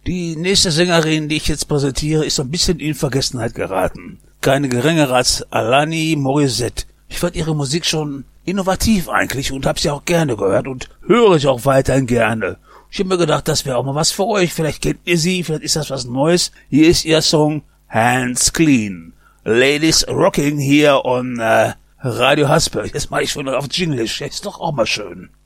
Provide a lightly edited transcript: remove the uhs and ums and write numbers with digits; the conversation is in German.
Die nächste Sängerin, die ich jetzt präsentiere, ist so ein bisschen in Vergessenheit geraten. Keine geringere als Alanis Morissette. Ich fand ihre Musik schon innovativ eigentlich und hab sie auch gerne gehört und höre ich auch weiterhin gerne. Ich hab mir gedacht, das wäre auch mal was für euch. Vielleicht kennt ihr sie, vielleicht ist das was Neues. Hier ist ihr Song Hands Clean. Ladies Rocking hier on Radio Hasper. Jetzt mach ich schon auf Jinglish. Ist doch auch mal schön.